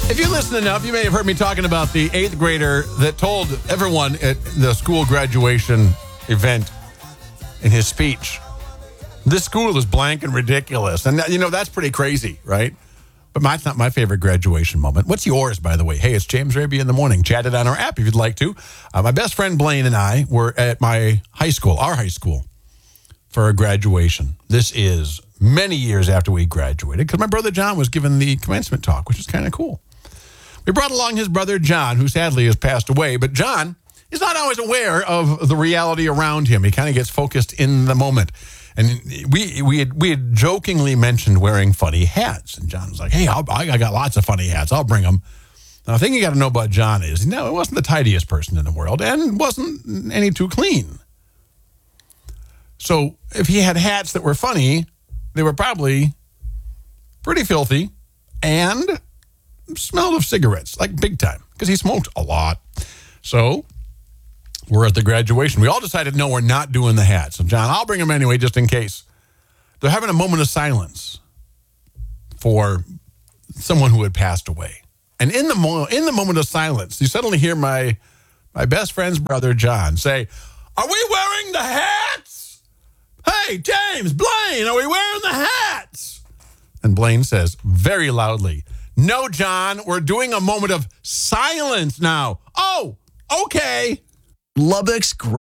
If you listen enough, you may have heard me talking about the 8th grader that told everyone at the school graduation event in his speech, this school is blank and ridiculous. And, that's pretty crazy, right? But that's not my favorite graduation moment. What's yours, by the way? Hey, it's James Raby in the morning. Chat it on our app if you'd like to. My best friend Blaine and I were at our high school, for a graduation. This is many years after we graduated because my brother John was given the commencement talk, which is kind of cool. We brought along his brother John, who sadly has passed away, but John is not always aware of the reality around him. He kind of gets focused in the moment. And we had jokingly mentioned wearing funny hats. And John was like, hey, I got lots of funny hats. I'll bring them. Now, the thing you got to know about John is, he wasn't the tidiest person in the world and wasn't any too clean. So if he had hats that were funny, they were probably pretty filthy and smelled of cigarettes, like big time, because he smoked a lot. So we're at the graduation. We all decided, no, we're not doing the hats. So, John, I'll bring them anyway, just in case. They're having a moment of silence for someone who had passed away. And in the moment of silence, you suddenly hear my best friend's brother, John, say, are we wearing the hats? Hey, James, Blaine, are we wearing the hats? And Blaine says very loudly, no, John, we're doing a moment of silence now. Oh, okay. Lubbock's